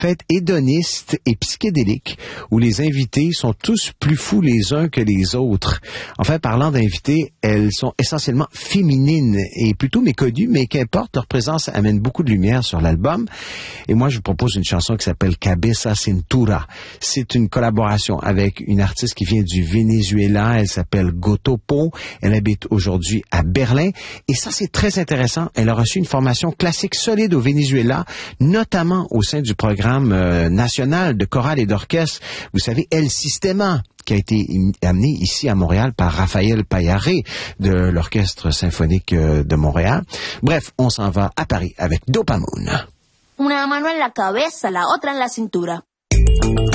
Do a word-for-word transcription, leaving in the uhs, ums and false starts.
fête hédoniste et psychédélique où les invités sont tous plus fous les uns que les autres. En fait, parlant d'invités, elles sont essentiellement féminines et plutôt méconnues, mais qu'importe, leur présence amène beaucoup de lumière sur l'album. Et moi, je vous propose une chanson qui s'appelle Cabeza Cintura. C'est une collaboration avec une artiste qui vient du Venezuela. Elle s'appelle Gotopo. Elle habite aujourd'hui à Berlin. Et ça, c'est très intéressant. Elle a reçu une formation classique solide au Venezuela, notamment au sein du programme euh, national de chorale et d'orchestre. Vous savez, El Sistema, qui a été amené ici à Montréal par Raphaël Payaré de l'Orchestre symphonique de Montréal. Bref, on s'en va à Paris avec Dopamine. Una mano en la cabeza, la otra en la cintura.